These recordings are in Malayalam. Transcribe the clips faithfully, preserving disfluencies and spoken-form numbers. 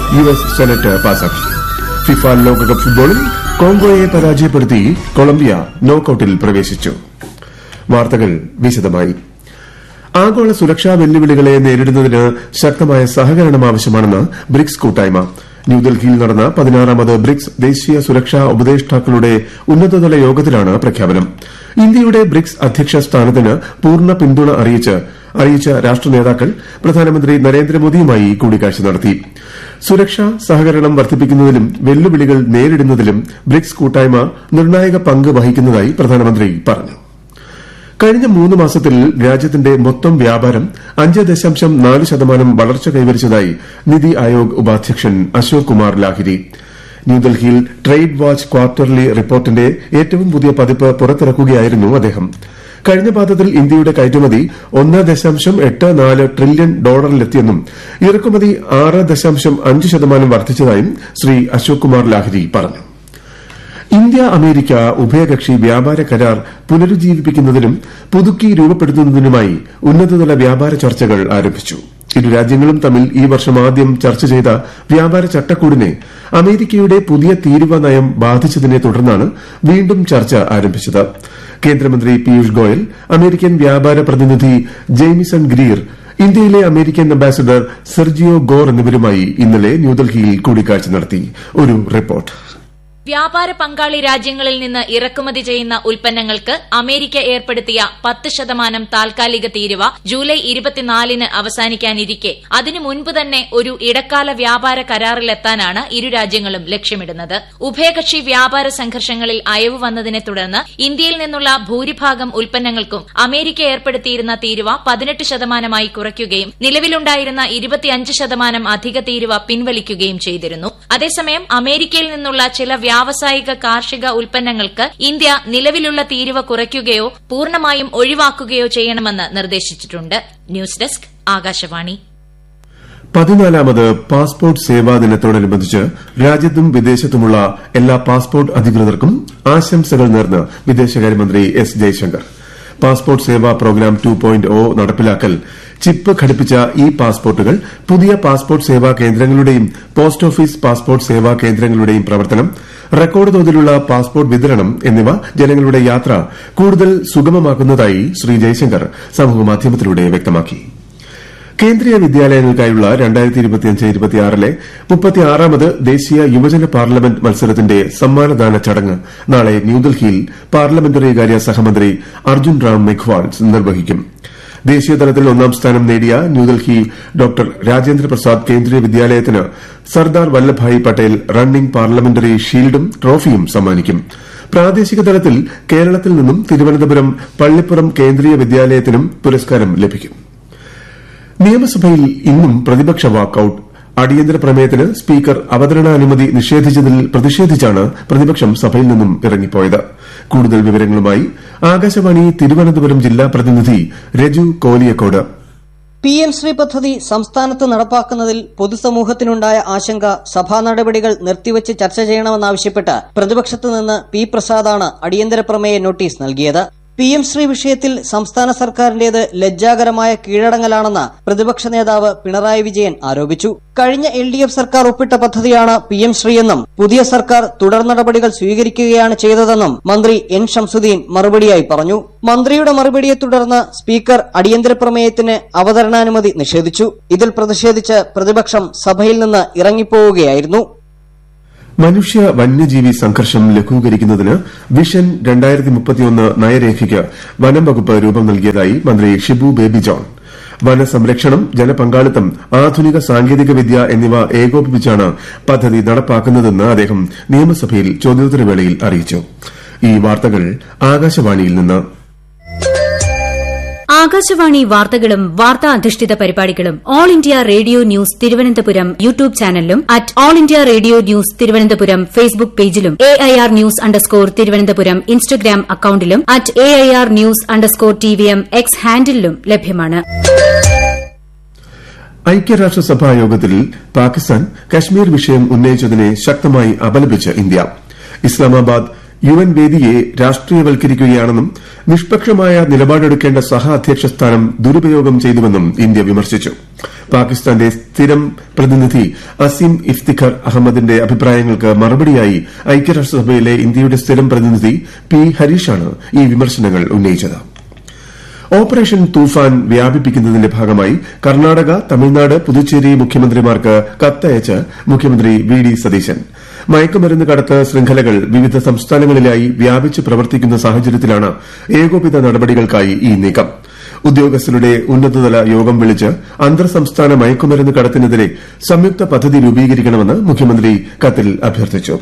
യു എസ് സെനറ്റ് പാസാക്കി. ഫിഫ ലോകകപ്പ് ഫുട്ബോളിൽ കോങ്കോയെ പരാജയപ്പെടുത്തി കൊളംബിയ നോക്കൌട്ടിൽ പ്രവേശിച്ചു. വാർത്തകൾ വിശദമായി. ആഗോള സുരക്ഷാ വെല്ലുവിളികളെ നേരിടുന്നതിന് ശക്തമായ സഹകരണം ആവശ്യമാണെന്ന് ബ്രിക്സ് കൂട്ടായ്മ. ന്യൂഡൽഹിയിൽ നടന്ന പതിനാറാമത് ബ്രിക്സ് ദേശീയ സുരക്ഷാ ഉപദേഷ്ടാക്കളുടെ ഉന്നതതല യോഗത്തിലാണ് പ്രഖ്യാപനം. ഇന്ത്യയുടെ ബ്രിക്സ് അധ്യക്ഷ സ്ഥാനത്തിന് പൂർണ്ണ പിന്തുണ അറിയിച്ച രാഷ്ട്ര നേതാക്കൾ പ്രധാനമന്ത്രി നരേന്ദ്രമോദിയുമായി കൂടിക്കാഴ്ച നടത്തി. സുരക്ഷാ സഹകരണം വർദ്ധിപ്പിക്കുന്നതിലും വെല്ലുവിളികൾ നേരിടുന്നതിലും ബ്രിക്സ് കൂട്ടായ്മ നിർണായക പങ്ക് വഹിക്കുന്നതായി പ്രധാനമന്ത്രി പറഞ്ഞു. കഴിഞ്ഞ മൂന്ന് മാസത്തിൽ രാജ്യത്തിന്റെ മൊത്തം വ്യാപാരം അഞ്ച് ദശാംശം നാല് ശതമാനം വളർച്ച കൈവരിച്ചതായി നിതി ആയോഗ് ഉപാധ്യക്ഷൻ അശോക് കുമാർ ലാഹിരി ന്യൂഡൽഹിയിൽ ട്രേഡ് വാച്ച് ക്വാർട്ടർലി റിപ്പോർട്ടിന്റെ ഏറ്റവും പുതിയ പതിപ്പ് പുറത്തിറക്കുകയായിരുന്നു അദ്ദേഹം. കഴിഞ്ഞ പാദത്തിൽ ഇന്ത്യയുടെ കയറ്റുമതി ഒന്ന് ദശാംശം എട്ട് നാല് ട്രില്യൺ ഡോളറിലെത്തിയെന്നും ഇറക്കുമതി ആറ് ദശാംശം അഞ്ച് ശതമാനം വർദ്ധിച്ചതായും ശ്രീ അശോക് കുമാർ ലാഹിരി പറഞ്ഞു. ഇന്ത്യ അമേരിക്ക ഉഭയകക്ഷി വ്യാപാര കരാർ പുനരുജ്ജീവിപ്പിക്കുന്നതിനും പുതുക്കി രൂപപ്പെടുത്തുന്നതിനുമായി ഉന്നതതല വ്യാപാര ചർച്ചകൾ ആരംഭിച്ചു. ഇരു രാജ്യങ്ങളും തമ്മിൽ ഈ വർഷം ആദ്യം ചർച്ച ചെയ്ത വ്യാപാര ചട്ടക്കൂടിനെ അമേരിക്കയുടെ പുതിയ തീരുവ നയം ബാധിച്ചതിനെ തുടർന്നാണ് വീണ്ടും ചർച്ച ആരംഭിച്ചത്. കേന്ദ്രമന്ത്രി പീയൂഷ് ഗോയൽ, അമേരിക്കൻ വ്യാപാര പ്രതിനിധി ജെയ്മിസൺ ഗ്രീർ, ഇന്ത്യയിലെ അമേരിക്കൻ അംബാസിഡർ സെർജിയോ ഗോർ എന്നിവരുമായി ഇന്നലെ ന്യൂഡൽഹിയിൽ കൂടിക്കാഴ്ച നടത്തി. ഒരു റിപ്പോർട്ട്. വ്യാപാര പങ്കാളി രാജ്യങ്ങളിൽ നിന്ന് ഇറക്കുമതി ചെയ്യുന്ന ഉൽപ്പന്നങ്ങൾക്ക് അമേരിക്ക ഏർപ്പെടുത്തിയ പത്ത് ശതമാനം താൽക്കാലിക തീരുവ ജൂലൈ ഇരുപത്തിനാലിന് അവസാനിക്കാനിരിക്കെ അതിനു മുൻപ് തന്നെ ഒരു ഇടക്കാല വ്യാപാര കരാറിലെത്താനാണ് ഇരു രാജ്യങ്ങളും ലക്ഷ്യമിടുന്നത്. ഉഭയകക്ഷി വ്യാപാര സംഘർഷങ്ങളിൽ അയവ് വന്നതിനെ തുടർന്ന് ഇന്ത്യയിൽ നിന്നുള്ള ഭൂരിഭാഗം ഉൽപ്പന്നങ്ങൾക്കും അമേരിക്ക ഏർപ്പെടുത്തിയിരുന്ന തീരുവ പതിനെട്ട് ശതമാനമായി കുറയ്ക്കുകയും നിലവിലുണ്ടായിരുന്ന ഇരുപത്തിയഞ്ച് ശതമാനം അധിക തീരുവ പിൻവലിക്കുകയും ചെയ്തിരുന്നു. അതേസമയം അമേരിക്കയിൽ നിന്നുള്ള ചില വ്യാവസായിക കാർഷിക ഉൽപ്പന്നങ്ങൾക്ക് ഇന്ത്യ നിലവിലുള്ള തീരുവ കുറയ്ക്കുകയോ പൂർണ്ണമായും ഒഴിവാക്കുകയോ ചെയ്യണമെന്ന് നിർദ്ദേശിച്ചിട്ടുണ്ട്. News desk Akashvani. പതിനാലാമത് പാസ്പോർട്ട് സേവാ ദിനത്തോടനുബന്ധിച്ച് രാജ്യത്തും വിദേശത്തുമുള്ള എല്ലാ പാസ്പോർട്ട് അധികൃതർക്കും ആശംസകൾ നേർന്ന് വിദേശകാര്യമന്ത്രി എസ് ജയശങ്കർ. പാസ്പോർട്ട് സേവാ പ്രോഗ്രാം ടു പോയിന്റ് ഒ നടപ്പിലാക്കൽ, ചിപ്പ് ഘടിപ്പിച്ച ഇ പാസ്പോർട്ടുകൾ, പുതിയ പാസ്പോർട്ട് സേവാ കേന്ദ്രങ്ങളുടെയും പോസ്റ്റ് ഓഫീസ് പാസ്പോർട്ട് സേവാ കേന്ദ്രങ്ങളുടെയും പ്രവർത്തനം, റെക്കോർഡ് തോതിലുള്ള പാസ്പോർട്ട് വിതരണം എന്നിവ ജനങ്ങളുടെ യാത്ര കൂടുതൽ സുഗമമാക്കുന്നതായി ശ്രീ ജയശങ്കർ സമൂഹമാധ്യമത്തിലൂടെ വ്യക്തമാക്കി. കേന്ദ്രീയ വിദ്യാലയങ്ങൾക്കായുള്ള രണ്ടായിരത്തി ഇരുപത്തിയഞ്ച് ഇരുപത്തിയാറിലെ മുപ്പത്തിയാറാമത് ദേശീയ യുവജന പാർലമെന്റ് മത്സരത്തിന്റെ സമ്മാനദാന ചടങ്ങ് നാളെ ന്യൂഡൽഹിയിൽ പാർലമെന്ററികാര്യ സഹമന്ത്രി അർജുൻ റാം മെഘ്വാൾ നിർവഹിക്കും. ദേശീയതലത്തിൽ ഒന്നാം സ്ഥാനം നേടിയ ന്യൂഡൽഹി ഡോക്ടർ രാജേന്ദ്ര പ്രസാദ് കേന്ദ്രീയ വിദ്യാലയത്തിന് സർദാർ വല്ലഭായ് പട്ടേൽ റണ്ണിംഗ് പാർലമെന്ററി ഷീൽഡും ട്രോഫിയും സമ്മാനിക്കും. പ്രാദേശിക തലത്തിൽ കേരളത്തിൽ നിന്നും തിരുവനന്തപുരം പള്ളിപ്പുറം കേന്ദ്രീയ വിദ്യാലയത്തിനും പുരസ്കാരം ലഭിക്കും. നിയമസഭയിൽ ഇന്നും പ്രതിപക്ഷ വാക്കൌട്ട്. അടിയന്തര പ്രമേയത്തിന് സ്പീക്കർ അവതരണാനുമതി നിഷേധിച്ചതിൽ പ്രതിഷേധിച്ചാണ് പ്രതിപക്ഷം സഭയിൽ നിന്നും ഇറങ്ങിപ്പോയത്. കൂടുതൽ വിവരങ്ങളുമായി ആകാശവാണി തിരുവനന്തപുരം ജില്ലാ പ്രതിനിധി രജു കോലിയക്കോട്. പി എം ശ്രീ പദ്ധതി സംസ്ഥാനത്ത് നടപ്പാക്കുന്നതിൽ പൊതുസമൂഹത്തിനുണ്ടായ ആശങ്ക സഭാ നടപടികൾ നിർത്തിവച്ച് ചർച്ച ചെയ്യണമെന്നാവശ്യപ്പെട്ട് പ്രതിപക്ഷത്തു നിന്ന് പി പ്രസാദാണ് അടിയന്തര പ്രമേയ നോട്ടീസ് നൽകിയത്. പി എം ശ്രീ വിഷയത്തിൽ സംസ്ഥാന സർക്കാരിന്റേത് ലജ്ജാകരമായ കീഴടങ്ങലാണെന്ന് പ്രതിപക്ഷ നേതാവ് പിണറായി വിജയൻ ആരോപിച്ചു. കഴിഞ്ഞ എൽ ഡി എഫ് സർക്കാർ ഒപ്പിട്ട പദ്ധതിയാണ് പി എം ശ്രീ എന്നും പുതിയ സർക്കാർ തുടർ നടപടികൾ സ്വീകരിക്കുകയാണ് ചെയ്തതെന്നും മന്ത്രി എൻ ഷംസുദ്ദീൻ മറുപടിയായി പറഞ്ഞു. മന്ത്രിയുടെ മറുപടിയെ തുടർന്ന് സ്പീക്കർ അടിയന്തര പ്രമേയത്തിന് അവതരണാനുമതി നിഷേധിച്ചു. ഇതിൽ പ്രതിഷേധിച്ച് പ്രതിപക്ഷം സഭയിൽ നിന്ന് ഇറങ്ങിപ്പോവുകയായിരുന്നു. മനുഷ്യ വന്യജീവി സംഘർഷം ലഘൂകരിക്കുന്നതിന് വിഷൻ രണ്ടായിരത്തി മുപ്പത്തിയൊന്ന് നയരേഖയ്ക്ക് വനം വകുപ്പ് രൂപം നൽകിയതായി മന്ത്രി ഷിബു ബേബി ജോൺ. വനസംരക്ഷണം, ജനപങ്കാളിത്തം, ആധുനിക സാങ്കേതികവിദ്യ എന്നിവ ഏകോപിപ്പിച്ചാണ് പദ്ധതി നടപ്പാക്കുന്നതെന്ന് അദ്ദേഹം നിയമസഭയിൽ ചോദ്യോത്തരവേളയിൽ അറിയിച്ചു. ഈ വാർത്തകൾ ആകാശവാണിയിൽ നിന്ന്. ആകാശവാണി വാർത്തകളും വാർത്താ അധിഷ്ഠിത പരിപാടികളും all India radio news Thiruvananthapuram YouTube ചാനലിലും at all India radio news Thiruvananthapuram Facebook പേജിലും A I R news underscore Thiruvananthapuram Instagram അക്കൌണ്ടിലും at A I R news underscore T V M X ഹാൻഡിലും ലഭ്യമാണ്. ഐക്യരാഷ്ട്രസഭാ യോഗത്തിൽ പാകിസ്ഥാൻ കശ്മീർ വിഷയം ഉന്നയിച്ചതിനെ ശക്തമായി അപലപിച്ച് ഇന്ത്യ. ഇസ്ലാമാബാദ് യു എൻ വേദിയെ രാഷ്ട്രീയവൽക്കരിക്കുകയാണെന്നും നിഷ്പക്ഷമായ നിലപാടെടുക്കേണ്ട സഹ അധ്യക്ഷ സ്ഥാനം ദുരുപയോഗം ചെയ്തുവെന്നും ഇന്ത്യ വിമർശിച്ചു. പാകിസ്ഥാന്റെ സ്ഥിരം പ്രതിനിധി അസീം ഇഫ്തിഖർ അഹമ്മദിന്റെ അഭിപ്രായങ്ങൾക്ക് മറുപടിയായി ഐക്യരാഷ്ട്രസഭയിലെ ഇന്ത്യയുടെ സ്ഥിരം പ്രതിനിധി പി ഹരീഷാണ് ഈ വിമർശനങ്ങൾ ഉന്നയിച്ചത്. ഓപ്പറേഷൻ തൂഫാൻ വ്യാപിപ്പിക്കുന്നതിന്റെ ഭാഗമായി കർണാടക, തമിഴ്നാട്, പുതുച്ചേരി മുഖ്യമന്ത്രിമാർക്ക് കത്തയച്ച് മുഖ്യമന്ത്രി വി ഡി സതീശൻ. മയക്കുമരുന്ന് കടത്ത് ശൃംഖലകൾ വിവിധ സംസ്ഥാനങ്ങളിലായി വ്യാപിച്ച് പ്രവർത്തിക്കുന്ന സാഹചര്യത്തിലാണ് ഏകോപിത നടപടികൾക്കായി ഈ നീക്കം. ഉദ്യോഗസ്ഥരുടെ ഉന്നതതല യോഗം വിളിച്ച് അന്തർ സംസ്ഥാന മയക്കുമരുന്ന് കടത്തിനെതിരെ സംയുക്ത പദ്ധതി രൂപീകരിക്കണമെന്ന് മുഖ്യമന്ത്രി കത്തിൽ അഭ്യർത്ഥിച്ചു.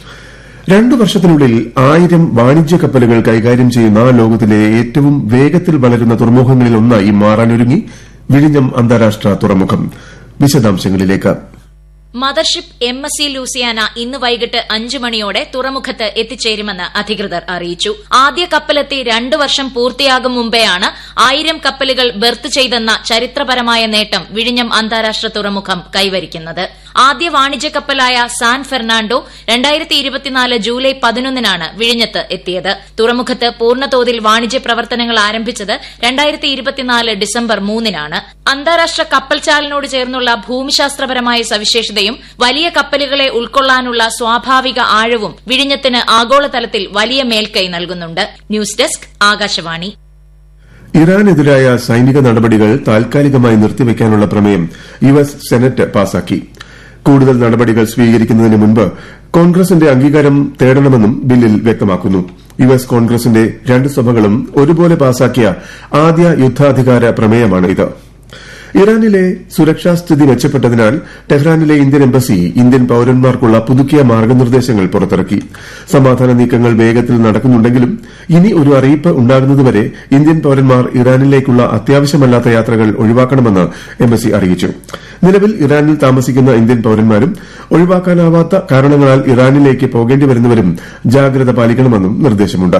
രണ്ടു വർഷത്തിനുള്ളിൽ ആയിരം വാണിജ്യ കപ്പലുകൾ കൈകാര്യം ചെയ്യുന്ന ലോകത്തിലെ ഏറ്റവും വേഗത്തിൽ വളരുന്ന തുറമുഖങ്ങളിൽ ഒന്നായി മാറാനൊരുങ്ങി വിഴിഞ്ഞം അന്താരാഷ്ട്ര തുറമുഖം. വിശദാംശങ്ങളിലേക്ക്. Mothership M S C Louisiana ഇന്ന് വൈകിട്ട് അഞ്ചു മണിയോടെ തുറമുഖത്ത് എത്തിച്ചേരുമെന്ന് അധികൃതർ അറിയിച്ചു. ആദ്യ കപ്പലെത്തി രണ്ടു വർഷം പൂർത്തിയാകും മുമ്പെയാണ് ആയിരം കപ്പലുകൾ ബെർത്ത് ചെയ്തെന്ന ചരിത്രപരമായ നേട്ടം വിഴിഞ്ഞം അന്താരാഷ്ട്ര തുറമുഖം കൈവരിക്കുന്നത്. ആദ്യ വാണിജ്യ കപ്പലായ സാൻ ഫെർണാണ്ടോ രണ്ടായിരത്തി ഇരുപത്തിനാല് ജൂലൈ പതിനൊന്നിനാണ് വിഴിഞ്ഞത്ത് എത്തിയത്. തുറമുഖത്ത് പൂർണ്ണതോതിൽ വാണിജ്യ പ്രവർത്തനങ്ങൾ ആരംഭിച്ചത് രണ്ടായിരത്തി ഇരുപത്തിനാല് ഡിസംബർ മൂന്നിനാണ്. അന്താരാഷ്ട്ര കപ്പൽചാലിനോട് ചേർന്നുള്ള ഭൂമിശാസ്ത്രപരമായ സവിശേഷതയും വലിയ കപ്പലുകളെ ഉൾക്കൊള്ളാനുള്ള സ്വാഭാവിക ആഴവും വിഴിഞ്ഞത്തിന് ആഗോളതലത്തിൽ വലിയ മേൽക്കൈ നൽകുന്നുണ്ട്. News desk Akashvani. ഇറാനെതിരായ സൈനിക നടപടികൾ താൽക്കാലികമായി നിർത്തിവെക്കാനുള്ള പ്രമേയം യു എസ് സെനറ്റ് പാസാക്കി. കൂടുതൽ നടപടികൾ സ്വീകരിക്കുന്നതിന് മുൻപ് കോൺഗ്രസിന്റെ അംഗീകാരം തേടണമെന്നും ബില്ലിൽ വ്യക്തമാക്കുന്നു. യു എസ് കോൺഗ്രസിന്റെ രണ്ട് സഭകളും ഒരുപോലെ പാസാക്കിയ ആദ്യ യുദ്ധാധികാര പ്രമേയമാണിത്. ഇറാനിലെ സുരക്ഷാസ്ഥിതി മെച്ചപ്പെട്ടതിനാൽ ടെഹ്റാനിലെ ഇന്ത്യൻ എംബസി ഇന്ത്യൻ പൌരന്മാർക്കുള്ള പുതുക്കിയ മാർഗ്ഗനിർദ്ദേശങ്ങൾ പുറത്തിറക്കി. സമാധാന നീക്കങ്ങൾ വേഗത്തിൽ നടക്കുന്നുണ്ടെങ്കിലും ഇനി ഒരു അറിയിപ്പ് ഉണ്ടാകുന്നതുവരെ ഇന്ത്യൻ പൌരന്മാർ ഇറാനിലേക്കുള്ള അത്യാവശ്യമല്ലാത്ത യാത്രകൾ ഒഴിവാക്കണമെന്ന് എംബസി അറിയിച്ചു. നിലവിൽ ഇറാനിൽ താമസിക്കുന്ന ഇന്ത്യൻ പൌരന്മാരും ഒഴിവാക്കാനാവാത്ത കാരണങ്ങളാൽ ഇറാനിലേക്ക് പോകേണ്ടിവരുന്നവരും ജാഗ്രത പാലിക്കണമെന്നും നിർദ്ദേശമുണ്ട്.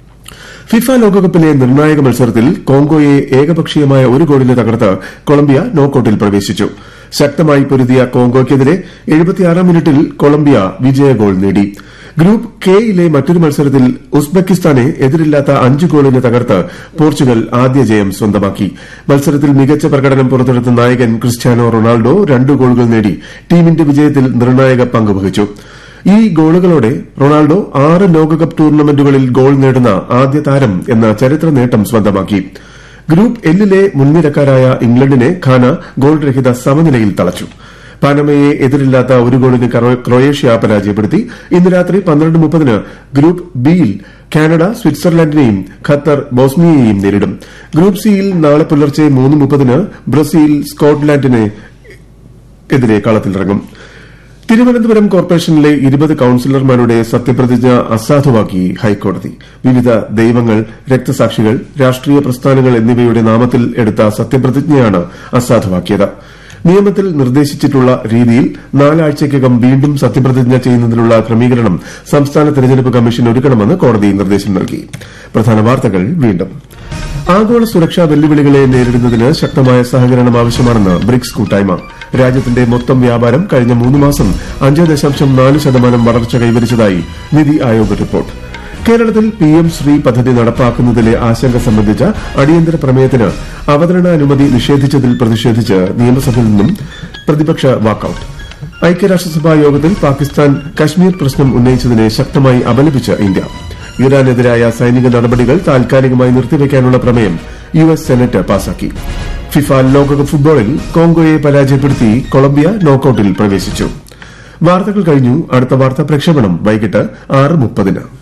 ഫിഫ ലോകകപ്പിലെ നിർണായക മത്സരത്തിൽ കോങ്കോയെ ഏകപക്ഷീയമായ ഒരു ഗോളിന് തകർത്ത് കൊളംബിയ നോക്കൌട്ടിൽ പ്രവേശിച്ചു. ശക്തമായി പൊരുതിയ കോങ്കോയ്ക്കെതിരെ എഴുപത്തിയാറാം മിനിറ്റിൽ കൊളംബിയ വിജയ ഗോൾ നേടി. ഗ്രൂപ്പ് കെയിലെ മറ്റൊരു മത്സരത്തിൽ ഉസ്ബെക്കിസ്ഥാനെ എതിരില്ലാത്ത അഞ്ച് ഗോളിന് തകർത്ത് പോർച്ചുഗൽ ആദ്യ ജയം സ്വന്തമാക്കി. മത്സരത്തിൽ മികച്ച പ്രകടനം പുറത്തെടുത്ത നായകൻ ക്രിസ്റ്റ്യാനോ റൊണാൾഡോ രണ്ട് ഗോളുകൾ നേടി ടീമിന്റെ വിജയത്തിൽ നിർണായക പങ്കുവഹിച്ചു. ഈ ഗോളുകളോടെ റൊണാൾഡോ ആറ് ലോകകപ്പ് ടൂർണമെന്റുകളിൽ ഗോൾ നേടുന്ന ആദ്യ താരം എന്ന ചരിത്ര നേട്ടം സ്വന്തമാക്കി. ഗ്രൂപ്പ് എല്ലിലെ മുൻനിരക്കാരായ ഇംഗ്ലണ്ടിനെ ഘാന ഗോൾ രഹിത സമനിലയിൽ തളച്ചു. പനമയെ എതിരില്ലാത്ത ഒരു ഗോളിന് ക്രൊയേഷ്യ പരാജയപ്പെടുത്തി. ഇന്ന് രാത്രി പന്ത്രണ്ട് മുപ്പതിന് ഗ്രൂപ്പ് ബിയിൽ കാനഡ സ്വിറ്റ്സർലൻഡിനെയും ഖത്തർ ബോസ്നിയയെയും നേരിടും. ഗ്രൂപ്പ് സിയിൽ നാളെ പുലർച്ചെ മൂന്ന് മുപ്പതിന് ബ്രസീൽ സ്കോട്ട്ലാൻഡിനെതിരെ കളത്തിലിറങ്ങും. തിരുവനന്തപുരം കോർപ്പറേഷനിലെ ഇരുപത് കൌൺസിലർമാരുടെ സത്യപ്രതിജ്ഞ അസാധുവാക്കി ഹൈക്കോടതി. വിവിധ ദൈവങ്ങൾ, രക്തസാക്ഷികൾ, രാഷ്ട്രീയ പ്രസ്ഥാനങ്ങൾ എന്നിവയുടെ നാമത്തിൽ എടുത്ത സത്യപ്രതിജ്ഞയാണ് അസാധുവാക്കിയത്. നിയമത്തിൽ നിർദ്ദേശിച്ചിട്ടുള്ള രീതിയിൽ നാലാഴ്ചയ്ക്കകം വീണ്ടും സത്യപ്രതിജ്ഞ ചെയ്യുന്നതിനുള്ള ക്രമീകരണം സംസ്ഥാന തെരഞ്ഞെടുപ്പ് കമ്മീഷൻ ഒരുക്കണമെന്ന് കോടതി നിർദ്ദേശം നൽകി. പ്രധാന വാർത്തകൾ വീണ്ടും. ആഗോള സുരക്ഷാ വെല്ലുവിളികളെ നേരിടുന്നതിന് ശക്തമായ സഹകരണം ആവശ്യമാണെന്ന് ബ്രിക്സ് കൂട്ടായ്മ. രാജ്യത്തിന്റെ മൊത്തം വ്യാപാരം കഴിഞ്ഞ മൂന്ന് മാസം അഞ്ച് ദശാംശം നാല് ശതമാനം വളർച്ച കൈവരിച്ചതായി നിതി ആയോഗ് റിപ്പോർട്ട്. കേരളത്തിൽ പിഎം ശ്രീ പദ്ധതി നടപ്പാക്കുന്നതിലെ ആശങ്ക സംബന്ധിച്ച അടിയന്തര പ്രമേയത്തിന് അവതരണാനുമതി നിഷേധിച്ചതിൽ പ്രതിഷേധിച്ച് നിയമസഭയിൽ നിന്നും പ്രതിപക്ഷ വാക്കൌട്ട്. ഐക്യരാഷ്ട്രസഭാ യോഗത്തിൽ പാകിസ്ഥാൻ കശ്മീർ പ്രശ്നം ഉന്നയിച്ചതിനെ ശക്തമായി അപലപിച്ച് ഇന്ത്യ. ഇറാനെതിരായ സൈനിക നടപടികൾ താൽക്കാലികമായി നിർത്തിവെക്കാനുള്ള പ്രമേയം യു എസ് സെനറ്റ് പാസാക്കി. ഫിഫ ലോകകപ്പ് ഫുട്ബോളിൽ കോങ്കോയെ പരാജയപ്പെടുത്തി കൊളംബിയ നോക്കൌട്ടിൽ പ്രവേശിച്ചു. വാർത്തകൾ കഴിഞ്ഞു. അടുത്ത വാർത്താ പ്രക്ഷേപണം വൈകിട്ട് ആറ് മുപ്പതിന്.